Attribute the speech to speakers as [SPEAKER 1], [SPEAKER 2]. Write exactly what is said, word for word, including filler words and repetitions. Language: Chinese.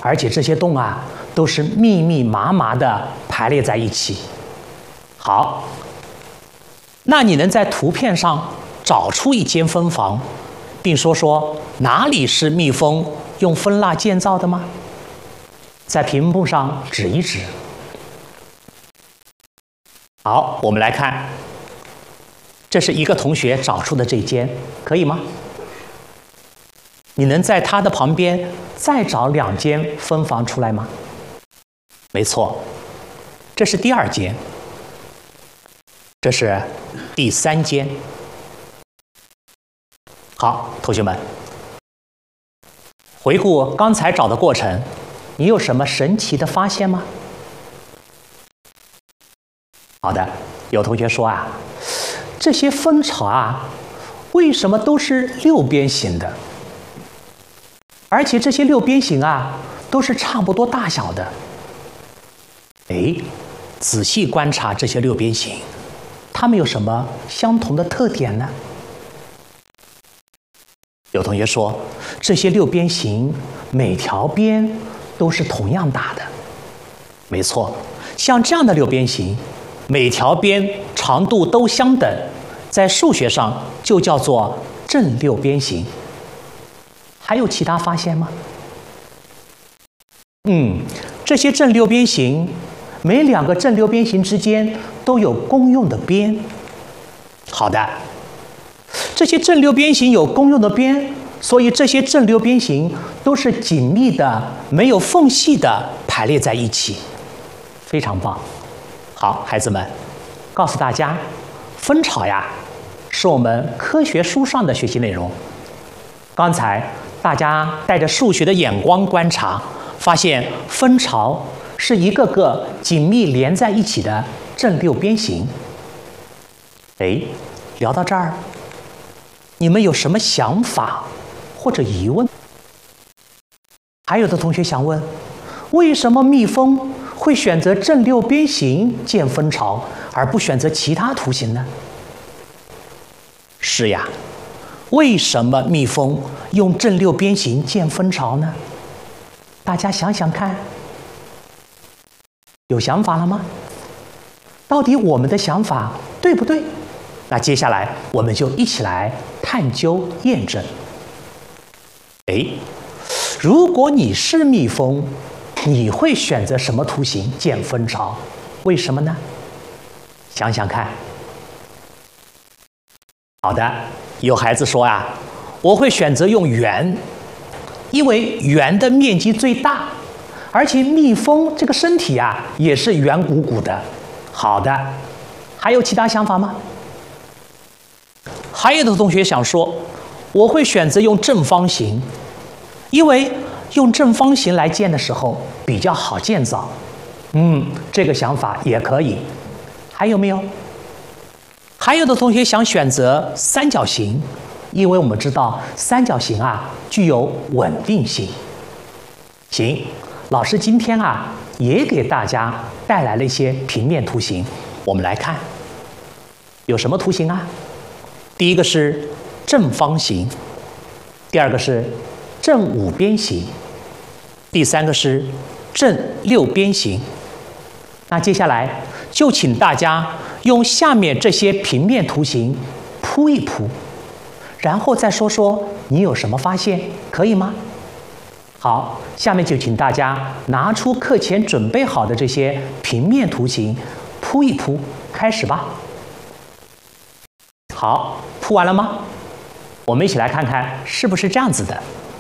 [SPEAKER 1] 而且这些洞啊都是密密麻麻的排列在一起。好，那你能在图片上找出一间分房，并说说哪里是蜜蜂用蜂蜡建造的吗？在屏幕上指一指。好，我们来看，这是一个同学找出的这间，可以吗？你能在它的旁边再找两间分房出来吗？没错，这是第二间，这是第三间。好，同学们，回顾刚才找的过程，你有什么神奇的发现吗？好的，有同学说啊，这些蜂巢啊，为什么都是六边形的？而且这些六边形啊，都是差不多大小的。哎，仔细观察这些六边形，它们有什么相同的特点呢？有同学说，这些六边形每条边都是同样大的。没错，像这样的六边形，每条边长度都相等，在数学上就叫做正六边形。还有其他发现吗？嗯，这些正六边形，每两个正六边形之间都有公用的边。好的，这些正六边形有公用的边，所以这些正六边形都是紧密的、没有缝隙的排列在一起。非常棒。好，孩子们，告诉大家，蜂巢呀，是我们科学书上的学习内容。刚才大家带着数学的眼光观察，发现蜂巢是一个个紧密连在一起的正六边形。哎，聊到这儿，你们有什么想法或者疑问？还有的同学想问，为什么蜜蜂会选择正六边形建蜂巢，而不选择其他图形呢？是呀，为什么蜜蜂用正六边形建蜂巢呢？大家想想看，有想法了吗？到底我们的想法对不对？那接下来我们就一起来探究验证。哎，如果你是蜜蜂，你会选择什么图形建蜂巢？为什么呢？想想看。好的，有孩子说啊，我会选择用圆，因为圆的面积最大，而且蜜蜂这个身体啊也是圆鼓鼓的。好的，还有其他想法吗？还有的同学想说，我会选择用正方形，因为用正方形来建的时候比较好建造。嗯，这个想法也可以。还有没有？还有的同学想选择三角形，因为我们知道三角形啊具有稳定性。行，老师今天啊也给大家带来了一些平面图形，我们来看，有什么图形啊？第一个是正方形，第二个是正五边形，第三个是正六边形。那接下来就请大家用下面这些平面图形铺一铺，然后再说说你有什么发现，可以吗？好，下面就请大家拿出课前准备好的这些平面图形铺一铺，开始吧。好，铺完了吗？我们一起来看看是不是这样子的。